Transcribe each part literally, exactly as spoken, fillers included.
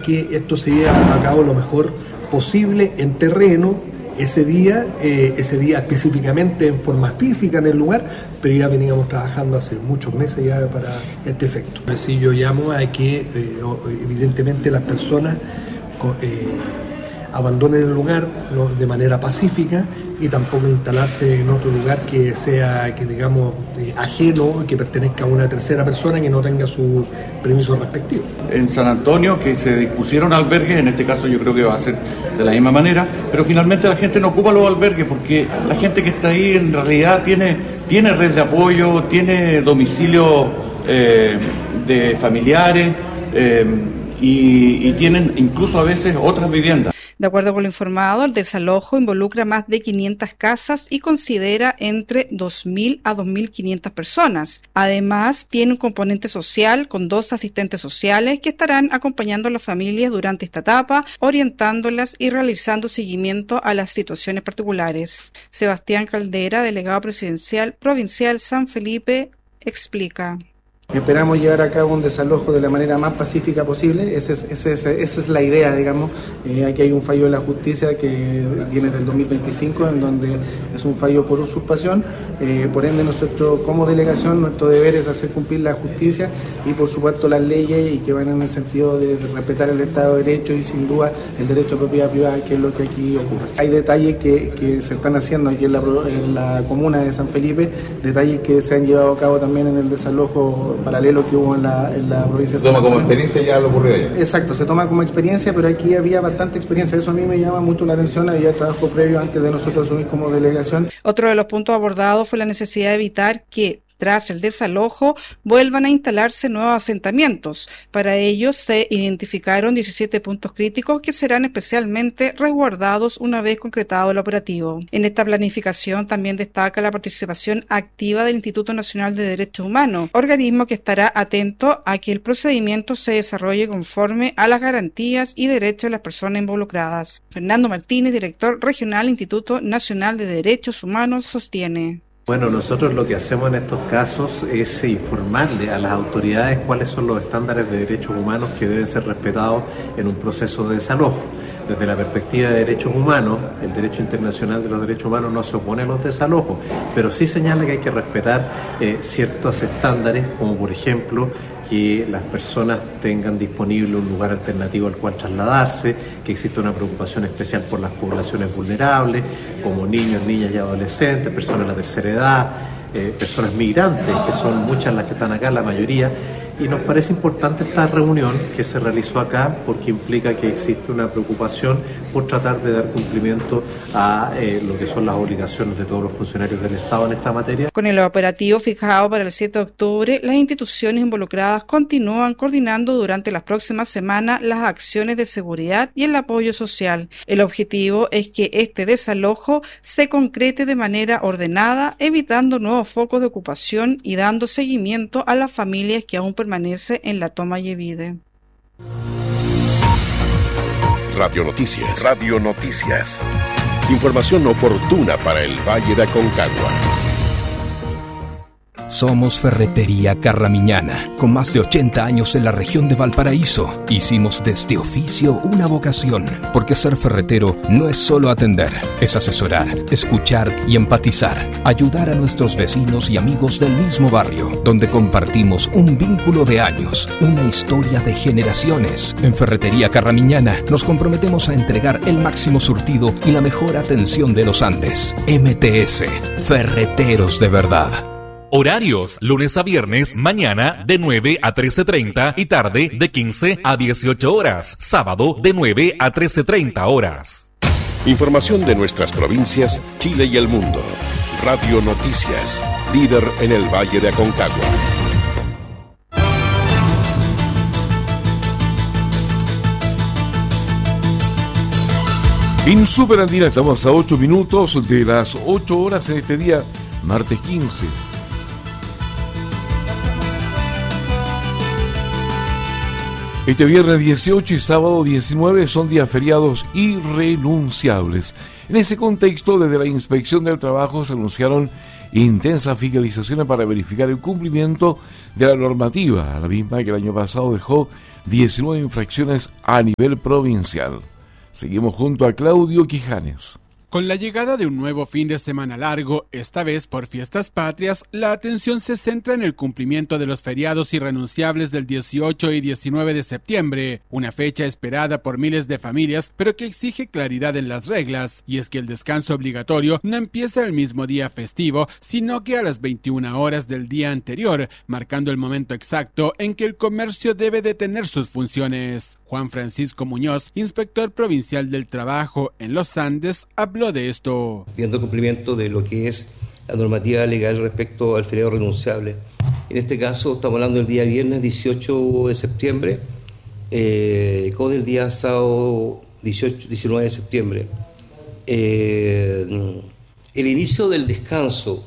que esto se lleve a cabo lo mejor posible en terreno, ese día, eh, ese día específicamente en forma física en el lugar, pero ya veníamos trabajando hace muchos meses ya para este efecto. Así yo llamo a que eh, evidentemente las personas eh, abandonen el lugar, ¿no?, de manera pacífica, y tampoco instalarse en otro lugar que sea, que digamos, eh, ajeno, que pertenezca a una tercera persona que no tenga su permiso respectivo. En San Antonio, que se dispusieron albergues, en este caso yo creo que va a ser de la misma manera, pero finalmente la gente no ocupa los albergues porque la gente que está ahí en realidad tiene, tiene red de apoyo, tiene domicilio eh, de familiares eh, y, y tienen incluso a veces otras viviendas. De acuerdo con lo informado, el desalojo involucra más de quinientas casas y considera entre dos mil a dos mil quinientas personas. Además, tiene un componente social con dos asistentes sociales que estarán acompañando a las familias durante esta etapa, orientándolas y realizando seguimiento a las situaciones particulares. Sebastián Caldera, delegado presidencial provincial San Felipe, explica. Esperamos llevar a cabo un desalojo de la manera más pacífica posible, esa es, esa es, esa es la idea, digamos. Eh, aquí hay un fallo de la justicia que viene del dos mil veinticinco, en donde es un fallo por usurpación, eh, por ende nosotros como delegación, nuestro deber es hacer cumplir la justicia y por supuesto las leyes, y que van en el sentido de, de respetar el Estado de Derecho y sin duda el derecho a propiedad privada, que es lo que aquí ocurre. Hay detalles que, que se están haciendo aquí en la, en la comuna de San Felipe, detalles que se han llevado a cabo también en el desalojo paralelo que hubo en la, en la provincia de San Antonio. Se toma como experiencia ya lo ocurrió allá. Exacto, se toma como experiencia, pero aquí había bastante experiencia, eso a mí me llama mucho la atención, había trabajo previo antes de nosotros asumir como delegación. Otro de los puntos abordados fue la necesidad de evitar que tras el desalojo, vuelvan a instalarse nuevos asentamientos. Para ello se identificaron diecisiete puntos críticos que serán especialmente resguardados una vez concretado el operativo. En esta planificación también destaca la participación activa del Instituto Nacional de Derechos Humanos, organismo que estará atento a que el procedimiento se desarrolle conforme a las garantías y derechos de las personas involucradas. Fernando Martínez, director regional Instituto Nacional de Derechos Humanos, sostiene. Bueno, nosotros lo que hacemos en estos casos es informarle a las autoridades cuáles son los estándares de derechos humanos que deben ser respetados en un proceso de desalojo. Desde la perspectiva de derechos humanos, el derecho internacional de los derechos humanos no se opone a los desalojos, pero sí señala que hay que respetar eh, ciertos estándares, como por ejemplo que las personas tengan disponible un lugar alternativo al cual trasladarse, que exista una preocupación especial por las poblaciones vulnerables, como niños, niñas y adolescentes, personas de la tercera edad, eh, personas migrantes, que son muchas las que están acá, la mayoría. Y nos parece importante esta reunión que se realizó acá porque implica que existe una preocupación por tratar de dar cumplimiento a eh, lo que son las obligaciones de todos los funcionarios del Estado en esta materia. Con el operativo fijado para el siete de octubre, las instituciones involucradas continúan coordinando durante las próximas semanas las acciones de seguridad y el apoyo social. El objetivo es que este desalojo se concrete de manera ordenada, evitando nuevos focos de ocupación y dando seguimiento a las familias que aún permanece en la toma Yevide. Radio Noticias. Radio Noticias. Información oportuna para el Valle de Aconcagua. Somos Ferretería Carramiñana, con más de ochenta años en la región de Valparaíso. Hicimos de este oficio una vocación, porque ser ferretero no es solo atender, es asesorar, escuchar y empatizar, ayudar a nuestros vecinos y amigos del mismo barrio, donde compartimos un vínculo de años, una historia de generaciones. En Ferretería Carramiñana nos comprometemos a entregar el máximo surtido y la mejor atención de los Andes. M T S, Ferreteros de verdad. Horarios, lunes a viernes, mañana de nueve a trece treinta y tarde de quince a dieciocho horas. Sábado de nueve a trece treinta horas. Información de nuestras provincias, Chile y el mundo. Radio Noticias, líder en el Valle de Aconcagua. En Super Andina estamos a ocho minutos de las ocho horas en este día, martes quince. Este viernes dieciocho y sábado diecinueve son días feriados irrenunciables. En ese contexto, desde la Inspección del Trabajo se anunciaron intensas fiscalizaciones para verificar el cumplimiento de la normativa, la misma que el año pasado dejó diecinueve infracciones a nivel provincial. Seguimos junto a Claudio Quijanes. Con la llegada de un nuevo fin de semana largo, esta vez por fiestas patrias, la atención se centra en el cumplimiento de los feriados irrenunciables del dieciocho y diecinueve de septiembre, una fecha esperada por miles de familias, pero que exige claridad en las reglas, y es que el descanso obligatorio no empieza el mismo día festivo, sino que a las veintiuna horas del día anterior, marcando el momento exacto en que el comercio debe detener sus funciones. Juan Francisco Muñoz, inspector provincial del trabajo en los Andes, habló de esto. Viendo el cumplimiento de lo que es la normativa legal respecto al feriado renunciable. En este caso estamos hablando del día viernes dieciocho de septiembre eh, con el día sábado dieciocho, diecinueve de septiembre. Eh, el inicio del descanso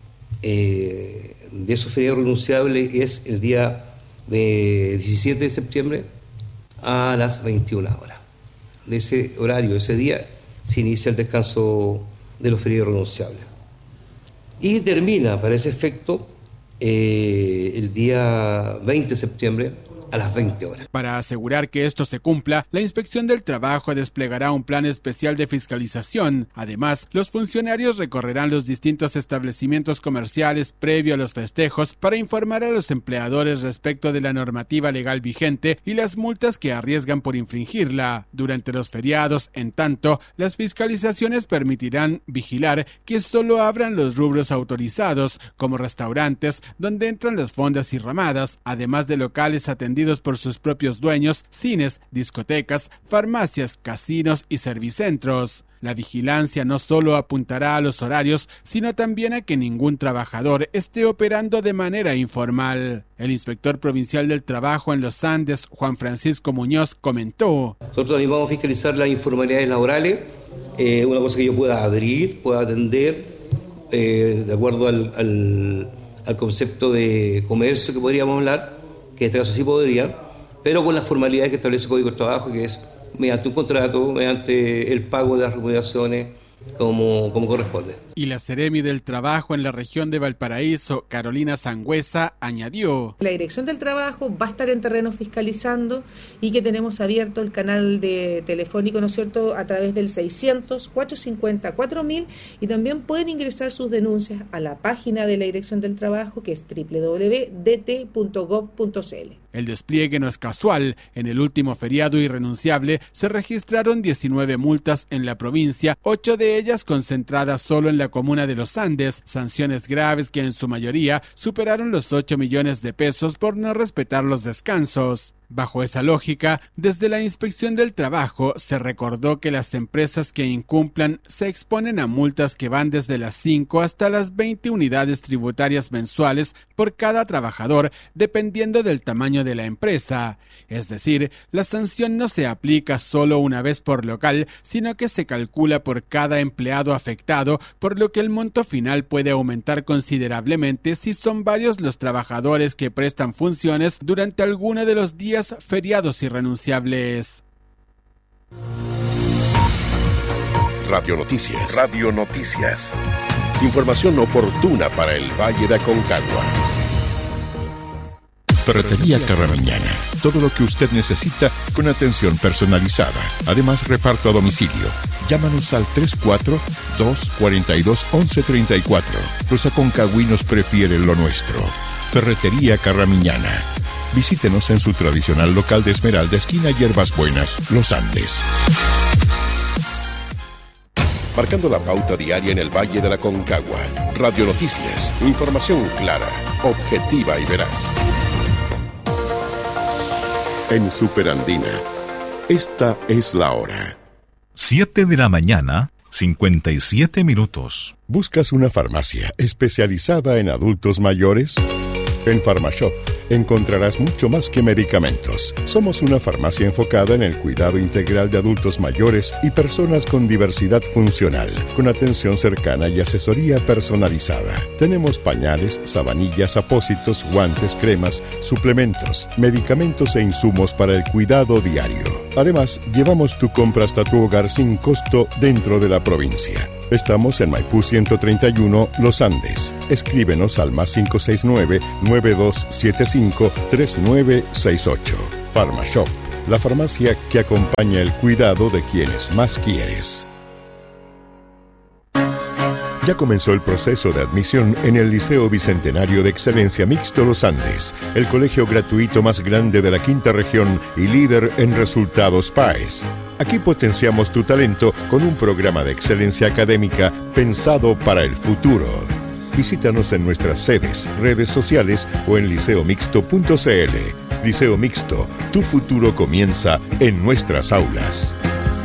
eh, de esos feriados renunciables es el día de diecisiete de septiembre a las veintiuna horas. De ese horario, ese día, se inicia el descanso de los feriados renunciables. Y termina, para ese efecto, eh, el día veinte de septiembre a las veinte horas. Para asegurar que esto se cumpla, la Inspección del Trabajo desplegará un plan especial de fiscalización. Además, los funcionarios recorrerán los distintos establecimientos comerciales previo a los festejos para informar a los empleadores respecto de la normativa legal vigente y las multas que arriesgan por infringirla. Durante los feriados, en tanto, las fiscalizaciones permitirán vigilar que solo abran los rubros autorizados, como restaurantes, donde entran las fondas y ramadas, además de locales atendidos por sus propios dueños, cines, discotecas, farmacias, casinos y servicentros. La vigilancia no solo apuntará a los horarios, sino también a que ningún trabajador esté operando de manera informal. El inspector provincial del trabajo en los Andes, Juan Francisco Muñoz, comentó: Nosotros también vamos a fiscalizar las informalidades laborales, eh, una cosa que yo pueda abrir, pueda atender, eh, de acuerdo al, al, al concepto de comercio que podríamos hablar, que en este caso sí podría, pero con las formalidades que establece el Código del Trabajo, que es mediante un contrato, mediante el pago de las remuneraciones como, como corresponde. Y la Seremi del Trabajo en la región de Valparaíso, Carolina Sangüesa, añadió: La Dirección del Trabajo va a estar en terreno fiscalizando y que tenemos abierto el canal de telefónico, ¿no es cierto?, a través del seiscientos, cuatrocientos cincuenta, cuatro mil, y también pueden ingresar sus denuncias a la página de la Dirección del Trabajo, que es doble u doble u doble u punto d t punto gov punto c l. El despliegue no es casual. En el último feriado irrenunciable se registraron diecinueve multas en la provincia, ocho de ellas concentradas solo en la comuna de Los Andes, sanciones graves que en su mayoría superaron los ocho millones de pesos por no respetar los descansos. Bajo esa lógica, desde la Inspección del Trabajo se recordó que las empresas que incumplan se exponen a multas que van desde las cinco hasta las veinte unidades tributarias mensuales por cada trabajador, dependiendo del tamaño de la empresa. Es decir, la sanción no se aplica solo una vez por local, sino que se calcula por cada empleado afectado, por lo que el monto final puede aumentar considerablemente si son varios los trabajadores que prestan funciones durante alguno de los días feriados irrenunciables. Radio Noticias. Radio Noticias. Información oportuna para el Valle de Aconcagua. Ferretería Carramiñana. Todo lo que usted necesita con atención personalizada. Además, reparto a domicilio. Llámanos al tres cuatro dos, cuatro dos, once treinta y cuatro. Los aconcagüinos prefieren lo nuestro. Ferretería Carramiñana. Visítenos en su tradicional local de Esmeralda, esquina Hierbas Buenas, Los Andes. Marcando la pauta diaria en el Valle de la Aconcagua. Radio Noticias. Información clara, objetiva y veraz. En Superandina. Esta es la hora. siete de la mañana, cincuenta y siete minutos. ¿Buscas una farmacia especializada en adultos mayores? En Pharmashop encontrarás mucho más que medicamentos. Somos una farmacia enfocada en el cuidado integral de adultos mayores y personas con diversidad funcional, con atención cercana y asesoría personalizada. Tenemos pañales, sabanillas, apósitos, guantes, cremas, suplementos, medicamentos e insumos para el cuidado diario. Además, llevamos tu compra hasta tu hogar sin costo dentro de la provincia. Estamos en Maipú ciento treinta y uno, Los Andes. Escríbenos al más cinco seis nueve, nueve dos siete cinco, tres nueve seis ocho. PharmaShop, la farmacia que acompaña el cuidado de quienes más quieres. Ya comenzó el proceso de admisión en el Liceo Bicentenario de Excelencia Mixto Los Andes, el colegio gratuito más grande de la quinta región y líder en resultados P A E S. Aquí potenciamos tu talento con un programa de excelencia académica pensado para el futuro. Visítanos en nuestras sedes, redes sociales o en liceo mixto punto c l. Liceo Mixto, tu futuro comienza en nuestras aulas.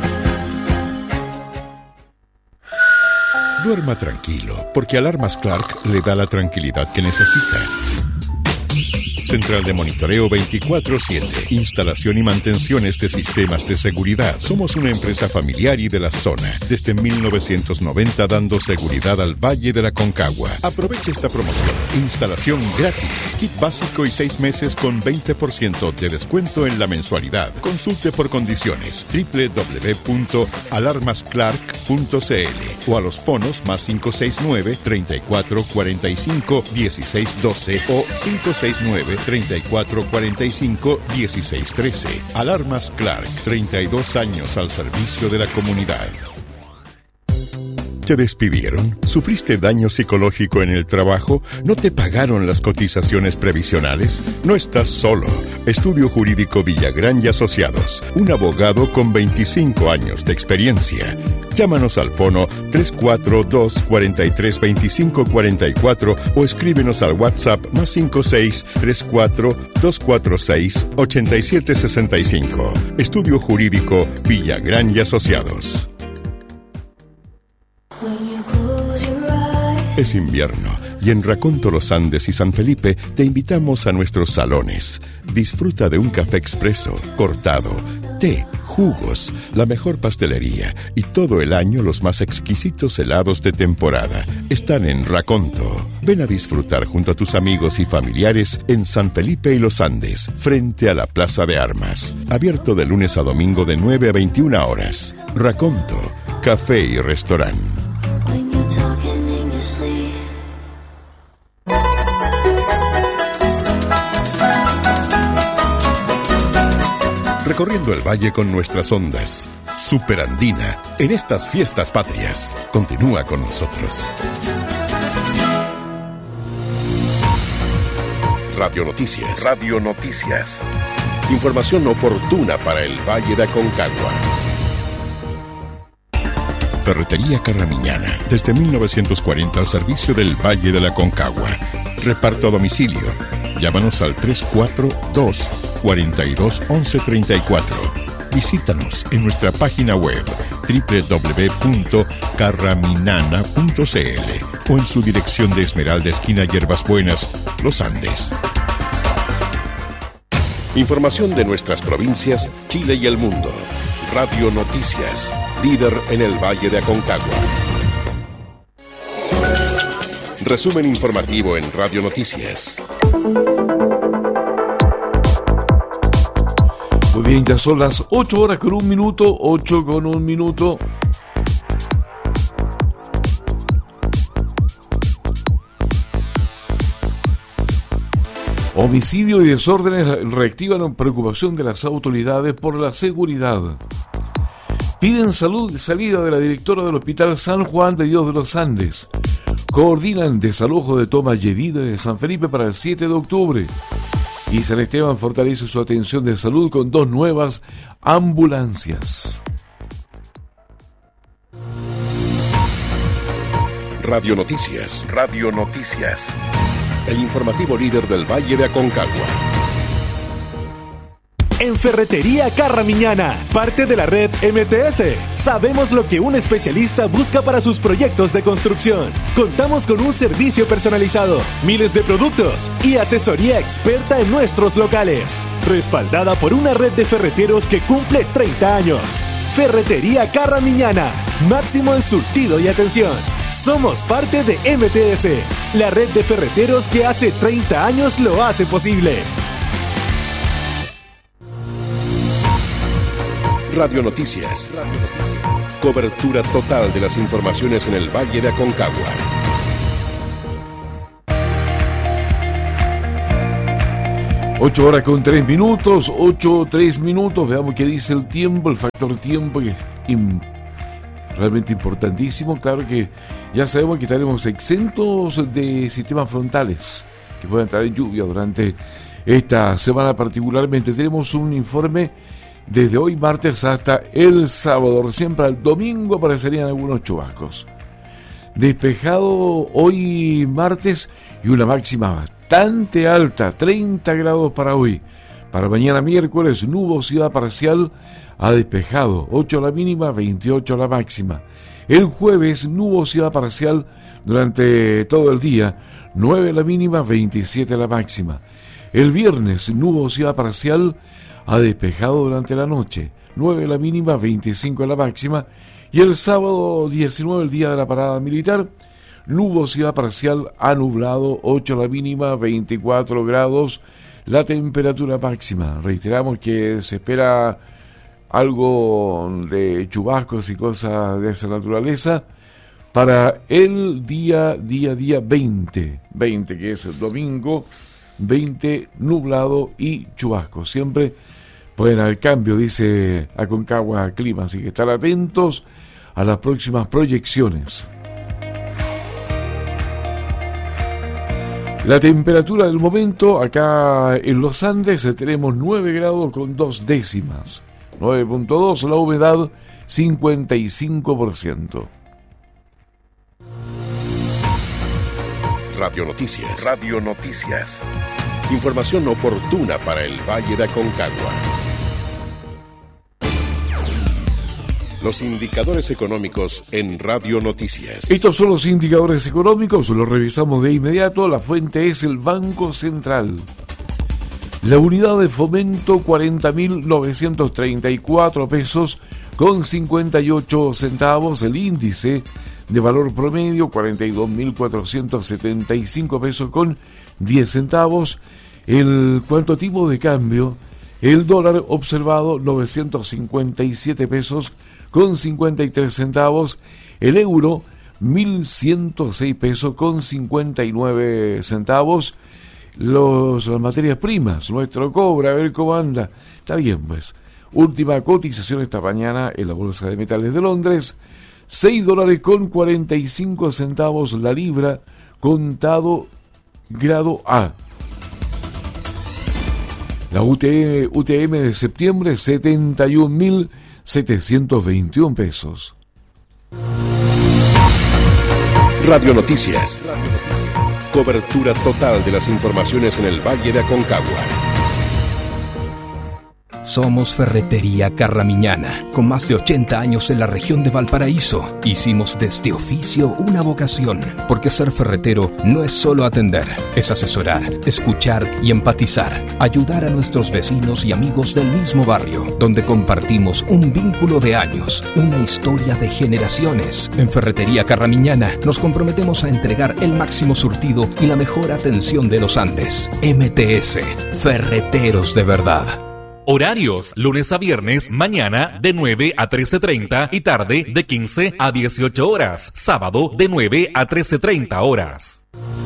Duerma tranquilo, porque Alarmas Clark le da la tranquilidad que necesita. Central de monitoreo veinticuatro siete. Instalación y mantenciones de sistemas de seguridad. Somos una empresa familiar y de la zona. Desde mil novecientos noventa dando seguridad al Valle de la Concagua. Aproveche esta promoción. Instalación gratis. Kit básico y seis meses con veinte por ciento de descuento en la mensualidad. Consulte por condiciones. doble u doble u doble u punto alarmas clark punto c l o a los fonos más cinco seis nueve, treinta y cuatro cuarenta y cinco, dieciséis doce o cinco seis nueve, treinta y cuatro cuarenta y cinco, dieciséis trece. Alarmas Clark, treinta y dos años al servicio de la comunidad. ¿Te despidieron? ¿Sufriste daño psicológico en el trabajo? ¿No te pagaron las cotizaciones previsionales? No estás solo. Estudio Jurídico Villagrán y Asociados. Un abogado con veinticinco años de experiencia. Llámanos al fono tres cuatro dos, cuatro tres, dos cinco cuatro cuatro o escríbenos al WhatsApp más cinco seis, tres cuatro, dos cuatro seis, ocho siete seis cinco. Estudio Jurídico Villagrán y Asociados. Es invierno y en Raconto Los Andes y San Felipe te invitamos a nuestros salones. Disfruta de un café expreso, cortado, té, jugos, la mejor pastelería y todo el año los más exquisitos helados de temporada. Están en Raconto. Ven a disfrutar junto a tus amigos y familiares en San Felipe y Los Andes, frente a la Plaza de Armas. Abierto de lunes a domingo de nueve a veintiuna horas. Raconto, café y restaurante. Recorriendo el valle con nuestras ondas. Superandina, en estas fiestas patrias. Continúa con nosotros. Radio Noticias. Radio Noticias. Información oportuna para el Valle de Aconcagua. Ferretería Carramiñana, desde mil novecientos cuarenta al servicio del Valle de la Concagua. Reparto a domicilio. Llámanos al tres cuatro dos, cuatro dos, once treinta y cuatro. Visítanos en nuestra página web doble u doble u doble u punto carraminana punto c l o en su dirección de Esmeralda, esquina Hierbas Buenas, Los Andes. Información de nuestras provincias, Chile y el mundo. Radio Noticias, líder en el Valle de Aconcagua. Resumen informativo en Radio Noticias. Muy bien, ya son las ocho horas con un minuto, ocho con un minuto. Homicidio y desórdenes reactivan preocupación de las autoridades por la seguridad. Piden salud salida de la directora del Hospital San Juan de Dios de los Andes. Coordinan desalojo de Toma Yevide de San Felipe para el siete de octubre. Y San Esteban fortalece su atención de salud con dos nuevas ambulancias. Radio Noticias. Radio Noticias. El informativo líder del Valle de Aconcagua. En Ferretería Carramiñana, parte de la red M T S. Sabemos lo que un especialista busca para sus proyectos de construcción. Contamos con un servicio personalizado, miles de productos y asesoría experta en nuestros locales. Respaldada por una red de ferreteros que cumple treinta años. Ferretería Carramiñana, máximo en surtido y atención. Somos parte de M T S, la red de ferreteros que hace treinta años lo hace posible. Radio Noticias. Radio Noticias. Cobertura total de las informaciones en el Valle de Aconcagua. ocho horas con tres minutos, ocho, tres minutos, veamos qué dice el tiempo, el factor tiempo que es im- realmente importantísimo. Claro que ya sabemos que estaremos exentos de sistemas frontales que puedan traer lluvia durante esta semana particularmente. Tenemos un informe desde hoy martes hasta el sábado, siempre al domingo aparecerían algunos chubascos. Despejado hoy martes y una máxima bastante alta, treinta grados para hoy. Para mañana miércoles, nubosidad parcial a despejado, ocho la mínima, veintiocho la máxima. El jueves, nubosidad parcial durante todo el día, nueve la mínima, veintisiete la máxima. El viernes, nubosidad parcial a despejado durante la noche, nueve la mínima, veinticinco la máxima. Y el sábado diecinueve, el día de la parada militar, nubosidad parcial a nublado, ocho la mínima, veinticuatro grados la temperatura máxima. Reiteramos que se espera algo de chubascos y cosas de esa naturaleza para el día, día, día veinte, veinte que es el domingo, veinte nublado y chubasco. Siempre pueden haber cambio, dice Aconcagua Clima, así que estar atentos a las próximas proyecciones. La temperatura del momento acá en los Andes tenemos nueve grados con dos décimas, nueve punto dos, la humedad cincuenta y cinco por ciento. Radio Noticias. Radio Noticias. Información oportuna para el Valle de Aconcagua. Los indicadores económicos en Radio Noticias. Estos son los indicadores económicos, los revisamos de inmediato. La fuente es el Banco Central. La unidad de fomento, cuarenta mil novecientos treinta y cuatro pesos con cincuenta y ocho centavos. El índice de valor promedio, cuarenta y dos mil cuatrocientos setenta y cinco pesos con diez centavos. El cuánto tipo de cambio, el dólar observado, novecientos cincuenta y siete pesos con cincuenta y tres centavos. El euro, mil ciento seis pesos con cincuenta y nueve centavos. Los, las materias primas, nuestro cobre, a ver cómo anda. Está bien, pues. Última cotización esta mañana en la Bolsa de Metales de Londres, seis dólares con cuarenta y cinco centavos la libra, contado grado A. La U T M de septiembre, setenta y un mil setecientos veintiuno pesos. Radio Noticias. Cobertura total de las informaciones en el Valle de Aconcagua. Somos Ferretería Carramiñana, con más de ochenta años en la región de Valparaíso. Hicimos de este oficio una vocación, porque ser ferretero no es solo atender, es asesorar, escuchar y empatizar, ayudar a nuestros vecinos y amigos del mismo barrio, donde compartimos un vínculo de años, una historia de generaciones. En Ferretería Carramiñana nos comprometemos a entregar el máximo surtido y la mejor atención de los Andes. M T S, Ferreteros de verdad. Horarios, lunes a viernes, mañana de nueve a trece treinta y tarde de quince a dieciocho horas. Sábado de nueve a trece treinta horas.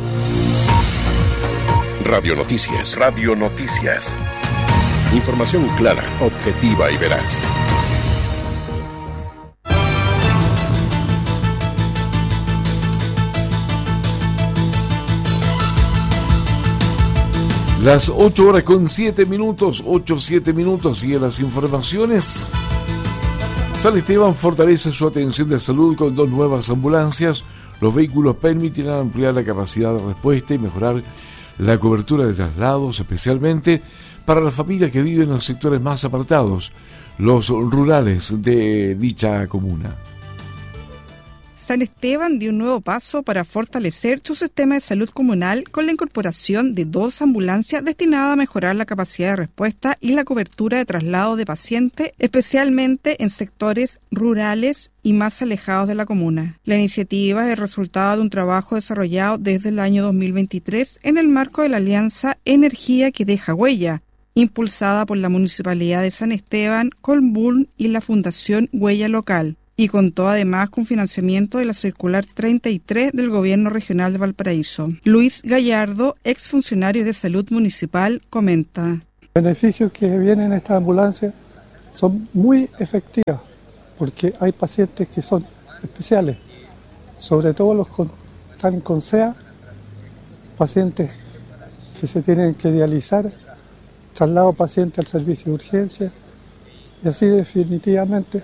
Radio Noticias. Radio Noticias. Información clara, objetiva y veraz. Las ocho horas con siete minutos, ocho, siete minutos, siguen las informaciones. San Esteban fortalece su atención de salud con dos nuevas ambulancias. Los vehículos permitirán ampliar la capacidad de respuesta y mejorar la cobertura de traslados, especialmente para las familias que viven en los sectores más apartados, los rurales de dicha comuna. San Esteban dio un nuevo paso para fortalecer su sistema de salud comunal con la incorporación de dos ambulancias destinadas a mejorar la capacidad de respuesta y la cobertura de traslado de pacientes, especialmente en sectores rurales y más alejados de la comuna. La iniciativa es el resultado de un trabajo desarrollado desde el año dos mil veintitrés en el marco de la alianza Energía que deja huella, impulsada por la Municipalidad de San Esteban, Colbún y la Fundación Huella Local. y contó además con financiamiento de la circular treinta y tres del Gobierno Regional de Valparaíso. Luis Gallardo, exfuncionario de Salud Municipal, comenta. Los beneficios que vienen en esta ambulancia son muy efectivos porque hay pacientes que son especiales, sobre todo los que están con C E A, pacientes que se tienen que dializar, traslado paciente al servicio de urgencia y así definitivamente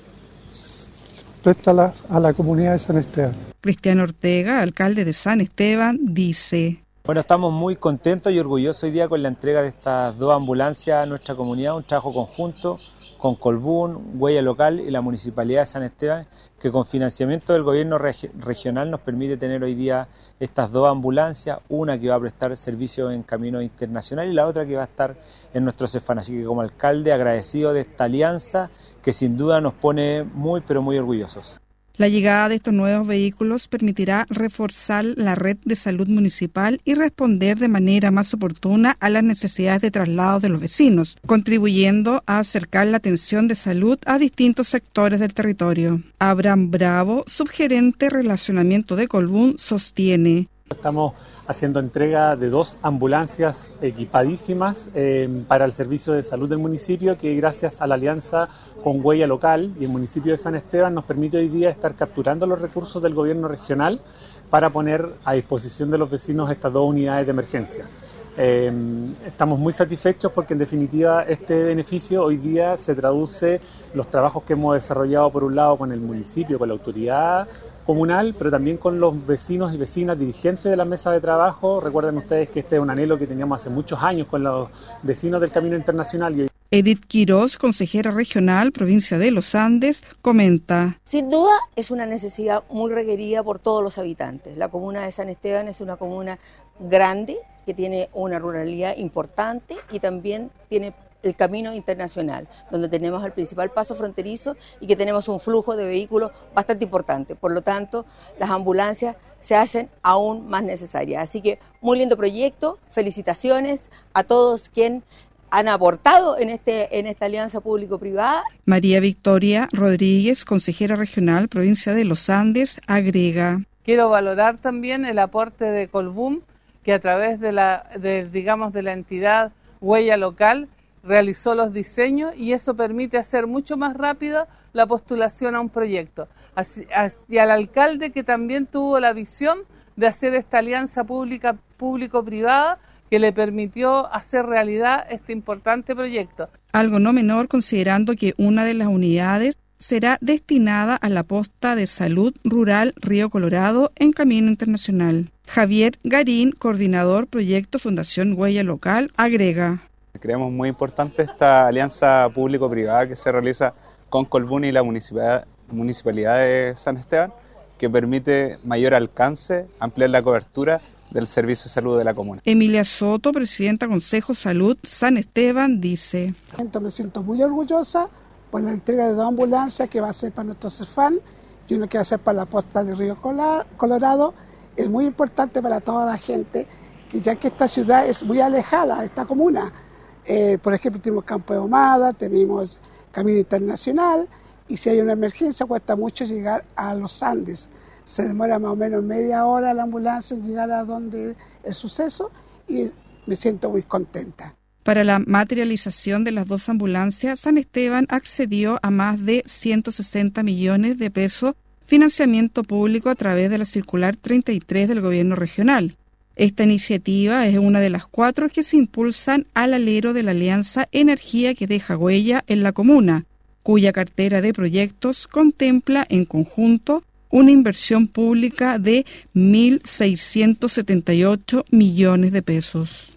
presta la, a la comunidad de San Esteban. Cristian Ortega, alcalde de San Esteban, dice: Bueno, estamos muy contentos y orgullosos hoy día con la entrega de estas dos ambulancias a nuestra comunidad, un trabajo conjunto con Colbún, Huella Local y la Municipalidad de San Esteban, que con financiamiento del gobierno reg- regional nos permite tener hoy día estas dos ambulancias, una que va a prestar servicio en camino internacional y la otra que va a estar en nuestro Cefán. Así que como alcalde agradecido de esta alianza que sin duda nos pone muy pero muy orgullosos. La llegada de estos nuevos vehículos permitirá reforzar la red de salud municipal y responder de manera más oportuna a las necesidades de traslado de los vecinos, contribuyendo a acercar la atención de salud a distintos sectores del territorio. Abraham Bravo, subgerente Relacionamiento de Colbún, sostiene: Estamos haciendo entrega de dos ambulancias equipadísimas eh, para el servicio de salud del municipio, que gracias a la alianza con Huella Local y el municipio de San Esteban nos permite hoy día estar capturando los recursos del gobierno regional para poner a disposición de los vecinos estas dos unidades de emergencia. Eh, estamos muy satisfechos porque en definitiva este beneficio hoy día se traduce los trabajos que hemos desarrollado por un lado con el municipio, con la autoridad comunal, pero también con los vecinos y vecinas dirigentes de la mesa de trabajo. Recuerden ustedes que este es un anhelo que teníamos hace muchos años con los vecinos del Camino Internacional. Y hoy... Edith Quiroz, consejera regional, provincia de Los Andes, comenta: Sin duda es una necesidad muy requerida por todos los habitantes. La comuna de San Esteban es una comuna grande que tiene una ruralidad importante y también tiene el Camino Internacional, donde tenemos el principal paso fronterizo y que tenemos un flujo de vehículos bastante importante. Por lo tanto, las ambulancias se hacen aún más necesarias. Así que muy lindo proyecto, felicitaciones a todos quienes han aportado en, este, en esta alianza público-privada. María Victoria Rodríguez, consejera regional, provincia de Los Andes, agrega: Quiero valorar también el aporte de Colbún, que a través de la, de, digamos, de la entidad Huella Local realizó los diseños y eso permite hacer mucho más rápido la postulación a un proyecto. Así, y al alcalde, que también tuvo la visión de hacer esta alianza pública público-privada que le permitió hacer realidad este importante proyecto. Algo no menor considerando que una de las unidades será destinada a la posta de salud rural Río Colorado en Camino Internacional. Javier Garín, coordinador proyecto Fundación Huella Local, agrega: Creemos muy importante esta alianza público-privada que se realiza con Colbún y la municipalidad, municipalidad de San Esteban, que permite mayor alcance, ampliar la cobertura del servicio de salud de la comuna. Emilia Soto, presidenta Consejo Salud San Esteban, dice: Me siento muy orgullosa por la entrega de dos ambulancias que va a ser para nuestro Cefán y uno que va a ser para la posta de Río Colorado. Es muy importante para toda la gente, que ya que esta ciudad es muy alejada de esta comuna. Eh, por ejemplo, tenemos Campo de Ahumada, tenemos Camino Internacional, y si hay una emergencia cuesta mucho llegar a los Andes. Se demora más o menos media hora la ambulancia en llegar a donde el suceso y me siento muy contenta. Para la materialización de las dos ambulancias, San Esteban accedió a más de ciento sesenta millones de pesos financiamiento público a través de la circular treinta y tres del gobierno regional. Esta iniciativa es una de las cuatro que se impulsan al alero de la Alianza Energía que deja huella en la comuna, cuya cartera de proyectos contempla en conjunto una inversión pública de mil seiscientos setenta y ocho millones de pesos.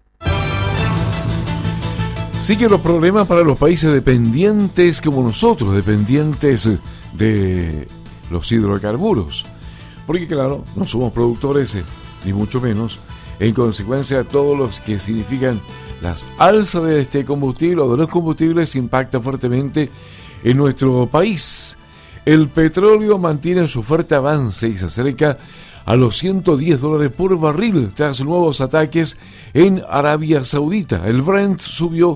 Siguen los problemas para los países dependientes como nosotros, dependientes de los hidrocarburos. Porque claro, no somos productores, eh, ni mucho menos. En consecuencia, todos los que significan las alzas de este combustible o de los combustibles impactan fuertemente en nuestro país. El petróleo mantiene su fuerte avance y se acerca a los ciento diez dólares por barril tras nuevos ataques en Arabia Saudita. El Brent subió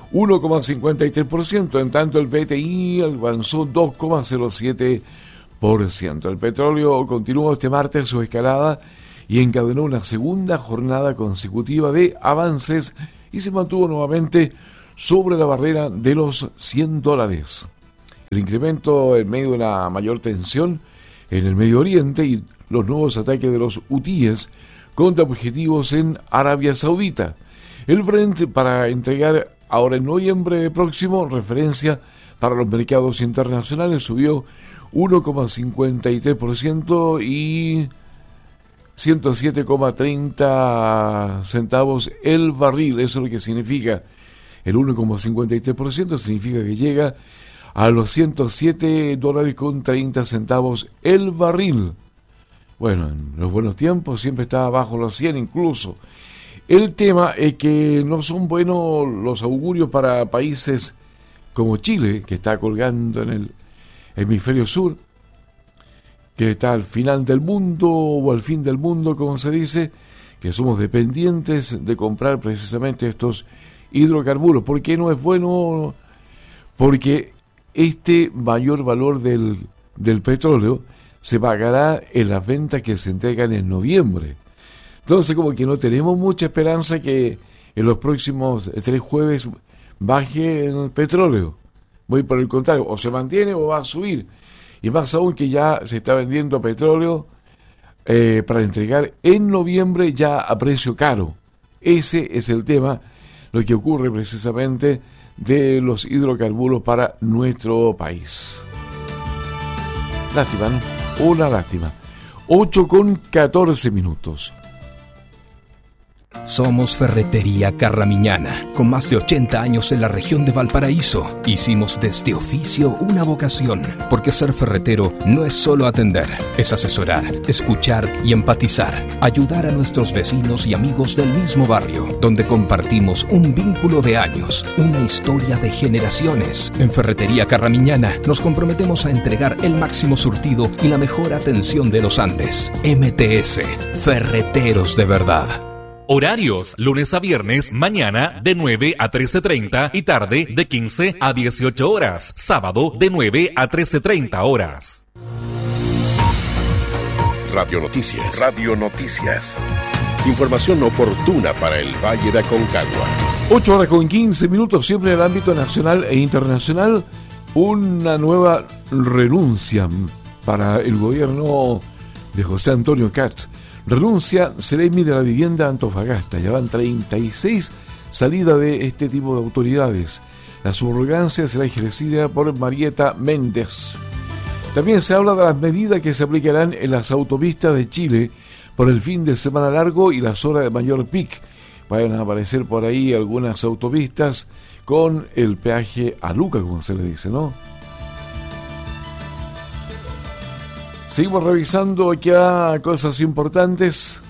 uno coma cincuenta y tres por ciento, en tanto el P T I avanzó dos coma cero siete por ciento. El petróleo continuó este martes su escalada y encadenó una segunda jornada consecutiva de avances y se mantuvo nuevamente sobre la barrera de los cien dólares. El incremento en medio de la mayor tensión en el Medio Oriente y los nuevos ataques de los hutíes contra objetivos en Arabia Saudita. El Brent, para entregar ahora en noviembre próximo, referencia para los mercados internacionales, subió uno coma cincuenta y tres por ciento y ciento siete coma treinta centavos el barril. Eso es lo que significa el uno coma cincuenta y tres por ciento, significa que llega a los ciento siete dólares con treinta centavos el barril. Bueno, en los buenos tiempos siempre estaba bajo los cien incluso. El tema es que no son buenos los augurios para países como Chile, que está colgando en el hemisferio sur, que está al final del mundo o al fin del mundo, como se dice, que somos dependientes de comprar precisamente estos hidrocarburos. ¿Por qué no es bueno? Porque este mayor valor del, del petróleo se pagará en las ventas que se entregan en noviembre. Entonces, como que no tenemos mucha esperanza que en los próximos tres jueves baje el petróleo. Voy por el contrario, o se mantiene o va a subir. Y más aún que ya se está vendiendo petróleo eh, para entregar en noviembre ya a precio caro. Ese es el tema, lo que ocurre precisamente de los hidrocarburos para nuestro país. Lástima, ¿no? Una lástima. ocho con catorce minutos. Somos Ferretería Carramiñana, con más de ochenta años en la región de Valparaíso. Hicimos de este oficio una vocación, porque ser ferretero no es solo atender, es asesorar, escuchar y empatizar, ayudar a nuestros vecinos y amigos del mismo barrio, donde compartimos un vínculo de años, una historia de generaciones. En Ferretería Carramiñana nos comprometemos a entregar el máximo surtido y la mejor atención de los Andes. M T S, Ferreteros de verdad. Horarios, lunes a viernes, mañana de nueve a trece treinta y tarde de quince a dieciocho horas. Sábado de nueve a trece treinta horas. Radio Noticias. Radio Noticias. Información oportuna para el Valle de Aconcagua. ocho horas con quince minutos, siempre en el ámbito nacional e internacional. Una nueva renuncia para el gobierno de José Antonio Katz. Renuncia Seremi de la Vivienda Antofagasta. Ya van treinta y seis salidas de este tipo de autoridades. La subrogancia será ejercida por Marieta Méndez. También se habla de las medidas que se aplicarán en las autopistas de Chile por el fin de semana largo y las horas de mayor pic. Van a aparecer por ahí algunas autopistas con el peaje a Luca, como se le dice, ¿no? Seguimos revisando aquí a cosas importantes.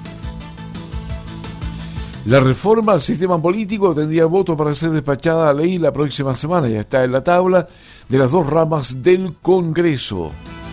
La reforma al sistema político tendría voto para ser despachada a ley la próxima semana. Ya está en la tabla de las dos ramas del Congreso.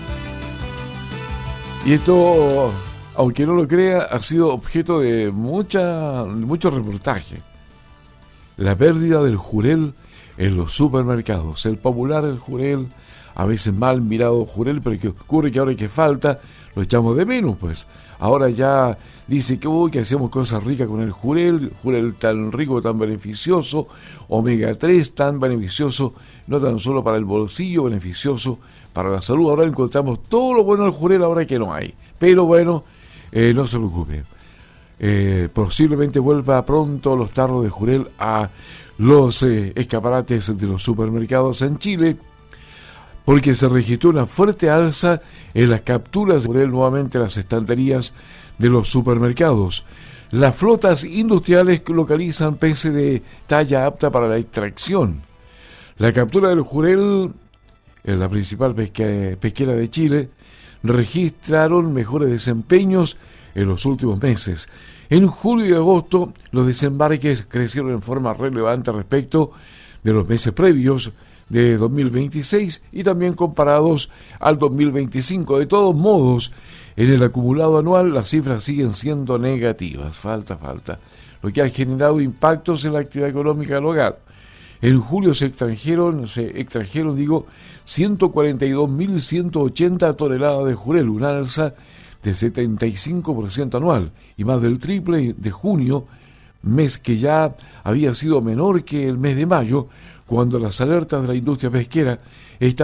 Y esto, aunque no lo crea, ha sido objeto de mucha, mucho reportaje. La pérdida del jurel en los supermercados. El popular del jurel, a veces mal mirado jurel, pero que ocurre que ahora que falta, lo echamos de menos, pues. Ahora ya dice que, uy, que hacemos cosas ricas con el jurel, jurel tan rico, tan beneficioso, omega tres tan beneficioso, no tan solo para el bolsillo, beneficioso para la salud. Ahora encontramos todo lo bueno del jurel, ahora que no hay. Pero bueno, eh, no se preocupe. Eh, posiblemente vuelva pronto los tarros de jurel a los eh, escaparates de los supermercados en Chile, porque se registró una fuerte alza en las capturas de jurel nuevamente en las estanterías de los supermercados. Las flotas industriales localizan peces de talla apta para la extracción. La captura del jurel, en la principal pesca, pesquera de Chile, registraron mejores desempeños en los últimos meses. En julio y agosto, los desembarques crecieron en forma relevante respecto de los meses previos de dos mil veintiséis y también comparados al dos mil veinticinco. De todos modos, en el acumulado anual las cifras siguen siendo negativas. Falta, falta. Lo que ha generado impactos en la actividad económica local. En julio se extrajeron, se extrajeron, digo, ciento cuarenta y dos mil ciento ochenta toneladas de jurel, una alza de setenta y cinco por ciento anual, y más del triple de junio, mes que ya había sido menor que el mes de mayo, cuando las alertas de la industria pesquera estaban